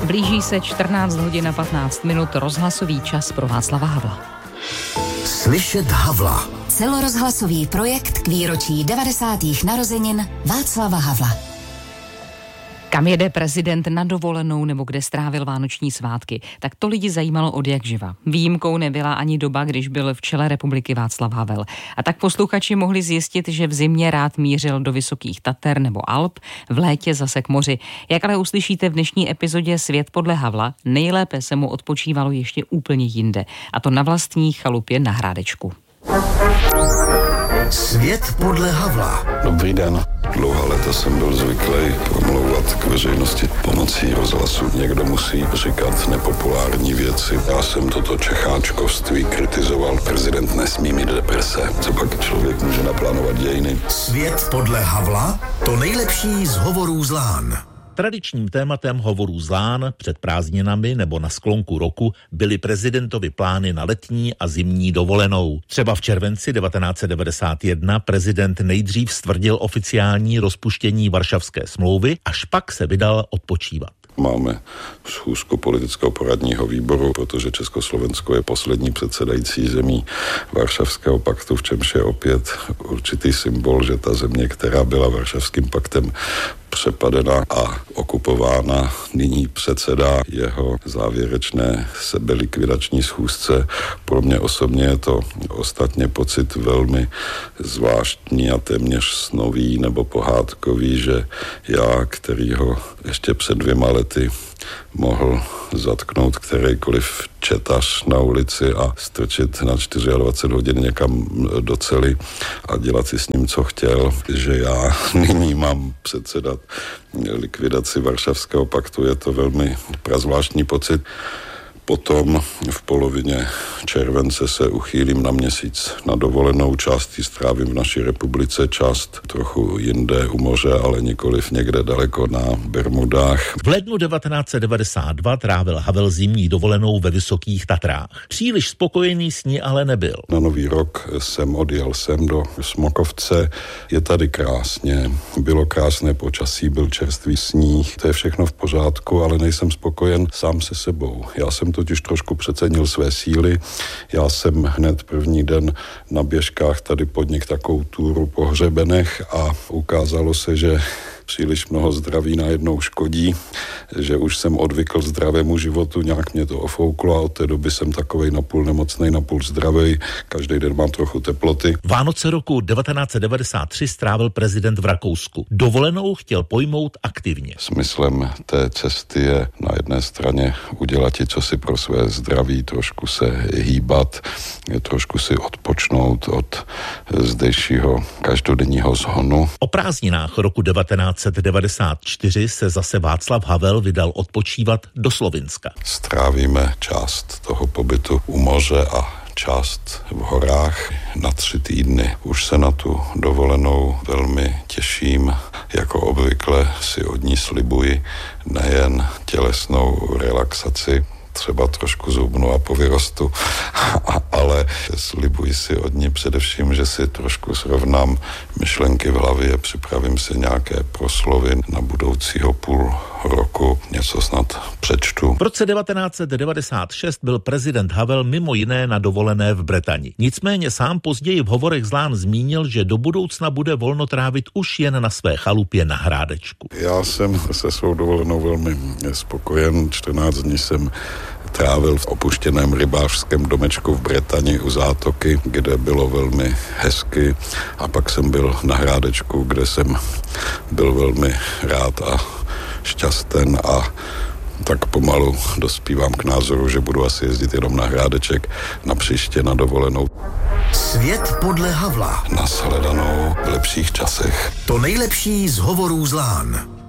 Blíží se 14 hodin a 15 minut, rozhlasový čas pro Václava Havla. Slyšet Havla. Celorozhlasový projekt k výročí 90. narozenin Václava Havla. Kam jede prezident na dovolenou nebo kde strávil vánoční svátky, tak to lidi zajímalo odjakživa. Výjimkou nebyla ani doba, když byl v čele republiky Václav Havel. A tak posluchači mohli zjistit, že v zimě rád mířil do Vysokých Tater nebo Alp, v létě zase k moři. Jak ale uslyšíte v dnešní epizodě Svět podle Havla, nejlépe se mu odpočívalo ještě úplně jinde. A to na vlastní chalupě na Hrádečku. Svět podle Havla. Dobrý den. Dlouhá léta jsem byl zvyklý promlouvat k veřejnosti pomocí rozhlasu. Někdo musí říkat nepopulární věci. Já jsem toto čecháčkovství kritizoval. Prezident nesmí mít deprese. Co pak člověk může naplánovat dějiny? Svět podle Havla, to nejlepší z hovorů z Lán. Tradičním tématem hovorů z Lán před prázdninami nebo na sklonku roku byly prezidentovy plány na letní a zimní dovolenou. Třeba v červenci 1991 prezident nejdřív stvrdil oficiální rozpuštění Varšavské smlouvy, až pak se vydal odpočívat. Máme schůzku politického poradního výboru, protože Československo je poslední předsedající zemí Varšavského paktu, v čemž je opět určitý symbol, že ta země, která byla Varšavským paktem přepadena a okupována, nyní předsedá jeho závěrečné sebelikvidační schůzce. Pro mě osobně je to ostatně pocit velmi zvláštní a téměř snový nebo pohádkový, že já, který ho ještě před 2 lety mohl zatknout kterýkoliv četař na ulici a strčit na 24 hodin někam do cely a dělat si s ním, co chtěl, že já nyní mám předsedat likvidaci Varšavského paktu. Je to velmi prazvláštní pocit. Potom v polovině července se uchýlím na měsíc na dovolenou, část ji strávím v naší republice, část trochu jinde u moře, ale nikoliv někde daleko na Bermudách. V lednu 1992 trávil Havel zimní dovolenou ve Vysokých Tatrách. Příliš spokojený s ní ale nebyl. Na Nový rok jsem odjel do Smokovce, je tady krásně, bylo krásné počasí, byl čerstvý sníh, to je všechno v pořádku, ale nejsem spokojen sám se sebou. Já jsem totiž trošku přecenil své síly. Já jsem hned první den na běžkách tady podnikl takovou túru po hřebenech a ukázalo se, že příliš mnoho zdraví najednou škodí, že už jsem odvykl zdravému životu, nějak mě to ofouklo a od té doby jsem takovej napůl nemocnej, napůl zdravej, každý den mám trochu teploty. Vánoce roku 1993 strávil prezident v Rakousku. Dovolenou chtěl pojmout aktivně. Smyslem té cesty je na jedné straně udělat co si pro své zdraví, trošku se hýbat, trošku si odpočnout od zdejšího každodenního zhonu. O prázdninách roku 1994 se zase Václav Havel vydal odpočívat do Slovinska. Strávíme část toho pobytu u moře a část v horách na 3 týdny. Už se na tu dovolenou velmi těším. Jako obvykle si od ní slibuji nejen tělesnou relaxaci, třeba trošku zubnu a povyrostu, ale slibuji si od ní především, že si trošku srovnám myšlenky v hlavě, připravím si nějaké proslovy na budoucího půl roku, něco snad přečtu. V roce 1996 byl prezident Havel mimo jiné na dovolené v Bretani. Nicméně sám později v hovorech z Lán zmínil, že do budoucna bude volno trávit už jen na své chalupě na Hrádečku. Já jsem se svou dovolenou velmi spokojen. 14 dní jsem trávil v opuštěném rybářském domečku v Bretani u zátoky, kde bylo velmi hezky, a pak jsem byl na Hrádečku, kde jsem byl velmi rád a šťasten a tak pomalu dospívám k názoru, že budu asi jezdit jenom na Hrádeček na příště na dovolenou. Svět podle Havla. Nashledanou v lepších časech. To nejlepší z hovorů z Lán.